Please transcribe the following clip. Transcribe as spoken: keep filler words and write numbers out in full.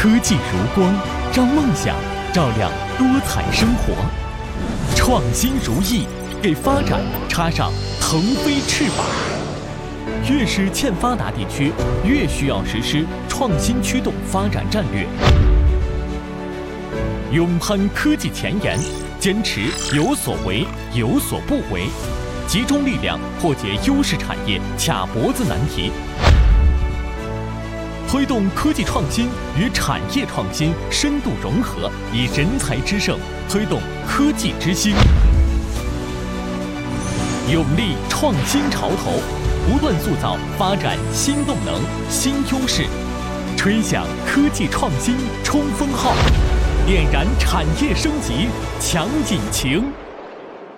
科技如光，让梦想照亮多彩生活；创新如翼，给发展插上腾飞翅膀。越是欠发达地区，越需要实施创新驱动发展战略。勇攀科技前沿，坚持有所为有所不为，集中力量破解优势产业卡脖子难题，推动科技创新与产业创新深度融合，以人才之盛推动科技之兴，勇立创新潮头，不断塑造发展新动能、新优势，吹响科技创新冲锋号，点燃产业升级强引擎。